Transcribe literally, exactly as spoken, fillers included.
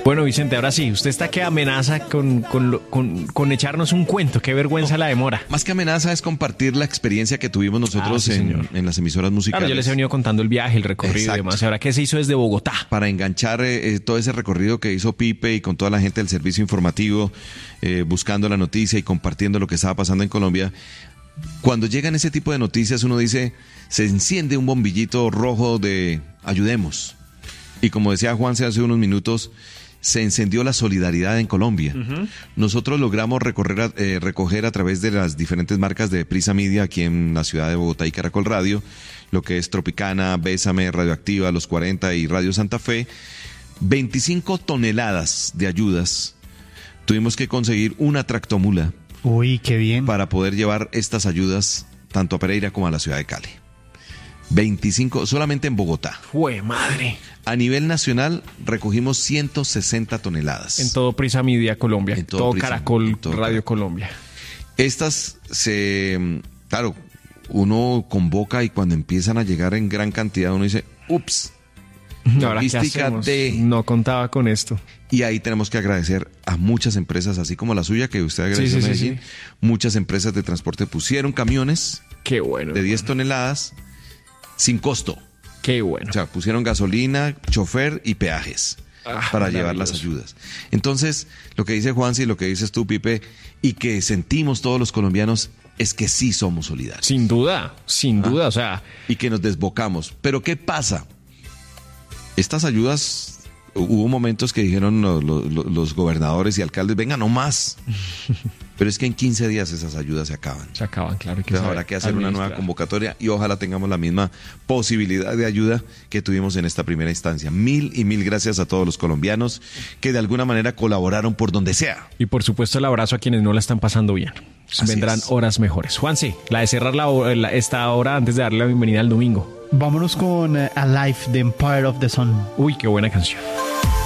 Bueno, Vicente, ahora sí, usted está que amenaza con, con, lo- con, con echarnos un cuento. Qué vergüenza la demora. Más que amenaza es compartir la experiencia que tuvimos nosotros Ah, sí, en, señor. en las emisoras musicales. Claro, yo les he venido contando el viaje, el recorrido Exacto. y demás. Ahora, ¿qué se hizo desde Bogotá? Para enganchar eh, eh, todo ese recorrido que hizo Pipe y con toda la gente del servicio informativo, eh, buscando la noticia y compartiendo lo que estaba pasando en Colombia. Cuando llegan ese tipo de noticias, uno dice, se enciende un bombillito rojo de ayudemos. Y como decía Juanse hace unos minutos, se encendió la solidaridad en Colombia. Uh-huh. Nosotros logramos recorrer a, eh, recoger a través de las diferentes marcas de Prisa Media aquí en la ciudad de Bogotá y Caracol Radio, lo que es Tropicana, Bésame, Radioactiva, Los cuarenta y Radio Santa Fe, veinticinco toneladas de ayudas. Tuvimos que conseguir una tractomula. Uy, qué bien. Para poder llevar estas ayudas tanto a Pereira como a la ciudad de Cali. veinticinco solamente en Bogotá. ¡Jue madre! A nivel nacional recogimos ciento sesenta toneladas. En todo Prisa Media Colombia, En en todo todo, Prisa, Caracol en todo Radio Caracol. Colombia. Estas se, claro, uno convoca y cuando empiezan a llegar en gran cantidad uno dice, ups, Ahora, ¿qué logística hacemos? de... No contaba con esto. Y ahí tenemos que agradecer a muchas empresas, así como la suya, que usted agradeció Sí, a sí, sí, Medellín. sí. Muchas empresas de transporte pusieron camiones Qué bueno. de diez toneladas sin costo. Qué bueno. O sea, pusieron gasolina, chofer y peajes Ah, para llevar las maravilloso. ayudas. Entonces, lo que dice Juanse y lo que dices tú, Pipe, y que sentimos todos los colombianos, es que sí somos solidarios. Sin duda, sin Ah. duda. O sea, Y que nos desbocamos. Pero ¿qué pasa? Estas ayudas, hubo momentos que dijeron lo- lo- lo- los gobernadores y alcaldes, venga, no más. Pero es que en quince días esas ayudas se acaban. se acaban, claro. hay que Entonces saber habrá que hacer una nueva administrar. convocatoria y ojalá tengamos la misma posibilidad de ayuda que tuvimos en esta primera instancia. Mil y mil gracias a todos los colombianos que de alguna manera colaboraron por donde sea. Y por supuesto el abrazo a quienes no la están pasando bien. Así Vendrán es. horas mejores. Juanse, la de cerrar la, hora- la- esta hora antes de darle la bienvenida al domingo. Vámonos con eh, A Life de Empire of the Sun. Uy, qué buena canción.